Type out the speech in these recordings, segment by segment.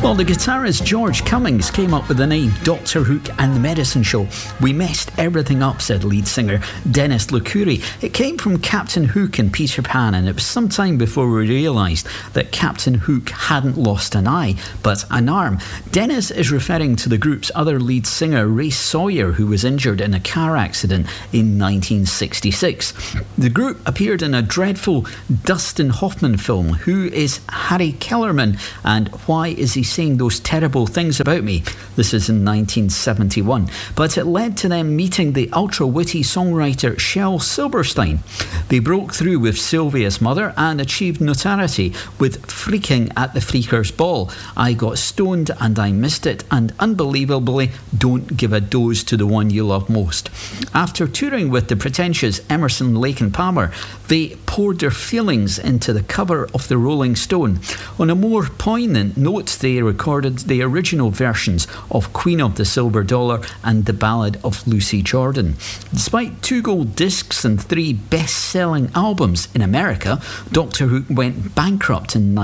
Well, the guitarist George Cummings came up with the name Doctor Hook and the Medicine Show. "We messed everything up," said lead singer Dennis Licuri. "It came from Captain Hook and Peter Pan, and it was some time before we realised that Captain Hook hadn't lost an eye, but an arm." Dennis is referring to the group's other lead singer, Ray Sawyer, who was injured in a car accident in 1966. The group appeared in a dreadful Dustin Hoffman film, Who is Harry Kellerman and Why is he saying those terrible things about me? This is in 1971. But it led to them meeting the ultra-witty songwriter Shel Silverstein. They broke through with Sylvia's Mother and achieved notoriety with Freaking at the Freakers Ball, I Got Stoned and I Missed It, and unbelievably, Don't Give a Doze to the One You Love Most. After touring with the pretentious Emerson, Lake and Palmer, they poured their feelings into the cover of the Rolling Stone. On a more poignant note, they recorded the original versions of Queen of the Silver Dollar and The Ballad of Lucy Jordan. Despite 2 gold discs and 3 best-selling albums in America, Dr. Hook went bankrupt in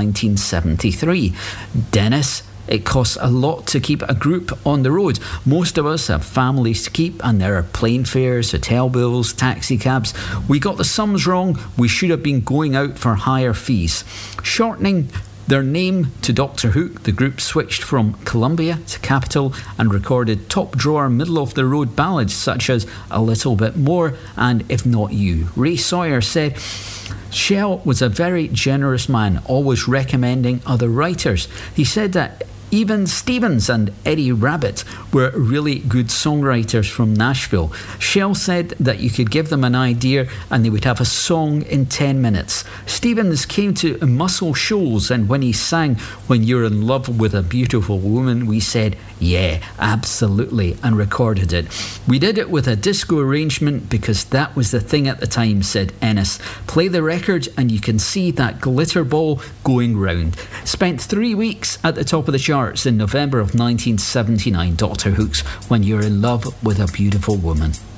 1973. Dennis: "It costs a lot to keep a group on the road. Most of us have families to keep, and there are plane fares, hotel bills, taxi cabs. We got the sums wrong. We should have been going out for higher fees." Shortening their name to Dr. Hook, the group switched from Columbia to Capitol and recorded top-drawer, middle-of-the-road ballads such as A Little Bit More and If Not You. Ray Sawyer said, "Shel was a very generous man, always recommending other writers. He said that even Stevens and Eddie Rabbitt were really good songwriters from Nashville. Shel said that you could give them an idea and they would have a song in 10 minutes. Stevens came to Muscle Shoals, and when he sang When You're in Love with a Beautiful Woman, we said, yeah, absolutely, and recorded it. We did it with a disco arrangement because that was the thing at the time," said Ennis. "Play the record and you can see that glitter ball going round." Spent 3 weeks at the top of the charts in November of 1979, Dr. Hook's When You're in Love with a Beautiful Woman.